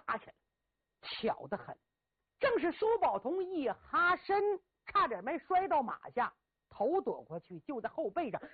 打起来，巧得很。正是苏宝同一哈身，差点没摔到马下，头躲过去，就在后背上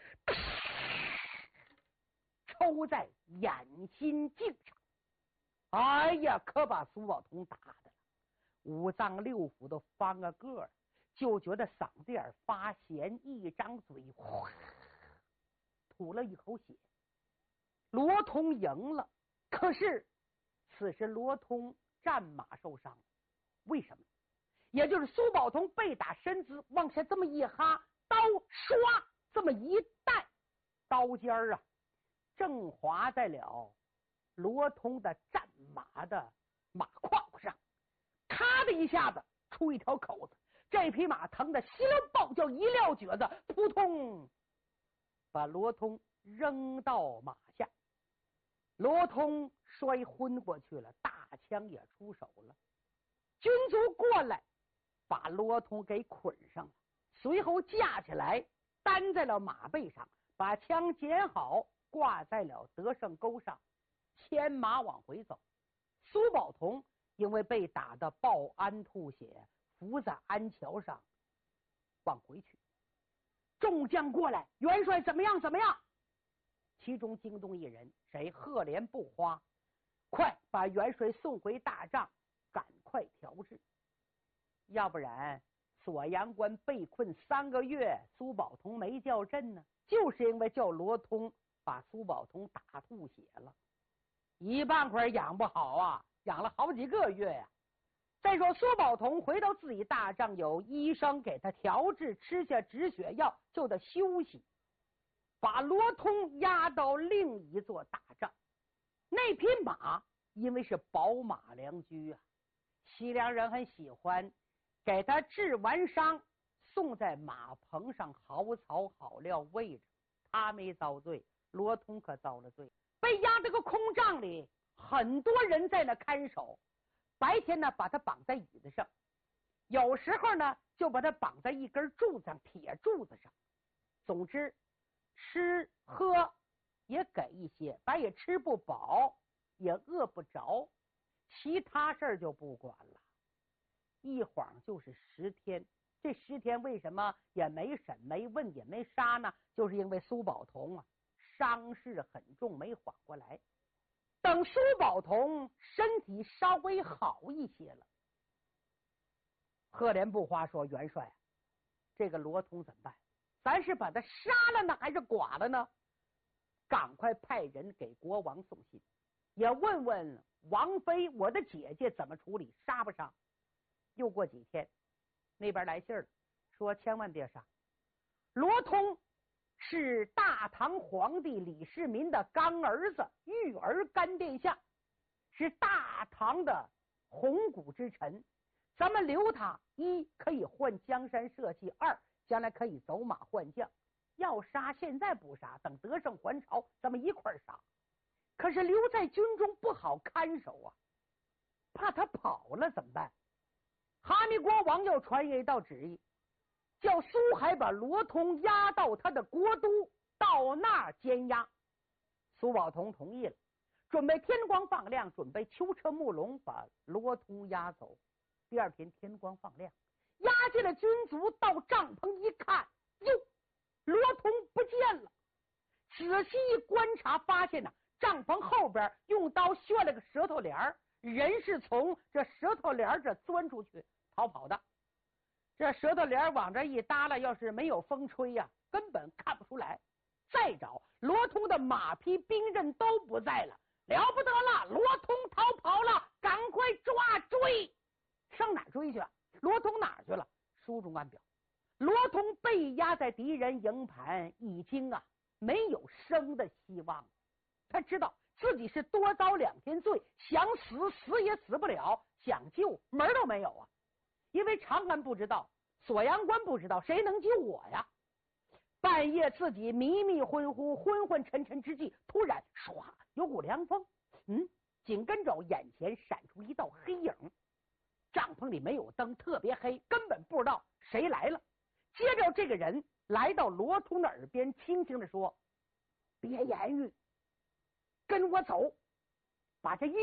抽在眼心镜上。哎呀，可把苏宝同打的了，五脏六腑都翻个个儿，就觉得嗓子眼发咸，一张嘴吐了一口血。罗通赢了，可是此时罗通战马受伤，为什么？也就是苏宝同被打身子往下这么一哈，刀唰这么一带，刀尖儿正划在了罗通的战马的马胯上，咔的一下子出一条口子，这匹马疼得稀溜暴叫一撂蹶子，扑通把罗通扔到马下。罗通摔昏过去了，大枪也出手了。军卒过来把罗通给捆上了，随后架起来担在了马背上，把枪捡好挂在了德胜沟上，牵马往回走。苏宝同因为被打得报鞍吐血，伏在鞍桥上往回去。众将过来，元帅怎么样怎么样？其中惊动一人，谁？赫连不花，快把元帅送回大帐，赶快调治，要不然锁阳关被困3个月，苏宝同没叫阵呢，就是因为叫罗通把苏宝同打吐血了，一半块养不好啊，养了好几个月呀。再说苏宝同回到自己大帐，有医生给他调治，吃下止血药就得休息，把罗通押到另一座大帐。那匹马因为是宝马良驹啊，西凉人很喜欢，给他治完伤送在马棚上，好草好料喂着。他没遭罪，罗通可遭了罪，被押这个空帐里，很多人在那看守。白天呢把他绑在椅子上，有时候呢就把他绑在一根柱子上，铁柱子上。总之吃喝也给一些，反正也吃不饱也饿不着，其他事儿就不管了。一晃就是10天，这10天为什么也没审没问也没杀呢？就是因为苏宝同伤势很重，没缓过来。等苏宝同身体稍微好一些了，赫连不花说：元帅这个罗通怎么办？咱是把他杀了呢还是剐了呢？赶快派人给国王送信，也问问王妃我的姐姐怎么处理，杀不杀？又过几天那边来信了，说千万别杀，罗通是大唐皇帝李世民的干儿子，育儿干殿下，是大唐的红骨之臣，咱们留他，一可以换江山社稷，二将来可以走马换将。要杀现在不杀，等得胜还朝咱们一块儿杀。可是留在军中不好看守啊，怕他跑了怎么办？哈密国王又传一道旨意，叫苏海把罗通押到他的国都，到那儿监押。苏宝同同意了，准备天光放亮，准备囚车木笼把罗通押走。第二天天光放亮，押进了军卒，到帐篷一看，哟，罗通不见了。仔细一观察，发现帐篷后边用刀削了个舌头帘，人是从这舌头帘这钻出去逃跑的。这舌头帘往这一耷拉，要是没有风吹根本看不出来。再找罗通的马匹兵刃都不在了，了不得了，罗通逃跑了，赶快抓追！上哪追去？罗通哪去了？书中暗表，罗通被压在敌人营盘，已经没有生的希望。他知道自己是多遭2天罪，想死死也死不了，想救门都没有啊！因为长安不知道，锁阳关不知道，谁能救我呀？半夜自己迷迷昏昏昏昏沉沉之际，突然唰有股凉风，紧跟着眼前闪出一道黑影。帐篷里没有灯，特别黑，根本不知道谁来了。接着这个人来到罗通的耳边，轻轻地说：别言语，跟我走，把这